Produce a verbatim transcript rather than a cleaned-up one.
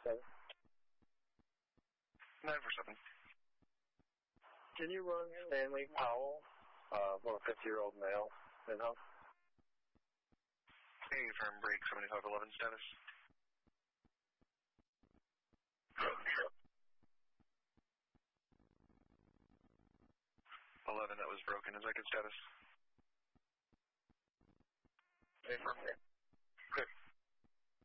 seven. nine four seven. Can you run Stanley Powell, uh, well, a fifty-year-old male, in home? Hey, firm break seventy-five eleven status. eleven, that was broken. Is that good status? Hey, firm break.